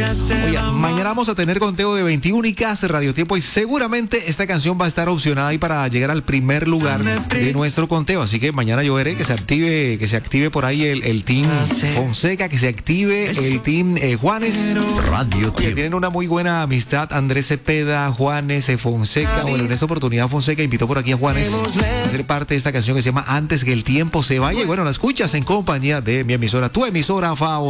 Oye, mañana vamos a tener conteo de 21 y de Radio Tiempo y seguramente esta canción va a estar opcionada ahí para llegar al primer lugar de nuestro conteo. Así que mañana yo veré que se active por ahí el team Fonseca, que se active el team Juanes. Radio Oye, Tiempo. tienen una muy buena amistad, Andrés Cepeda, Juanes, Fonseca. Bueno, en esta oportunidad Fonseca invitó por aquí a Juanes a ser parte de esta canción que se llama Antes que el tiempo se vaya. Y bueno, la escuchas en compañía de mi emisora, tu emisora favorita.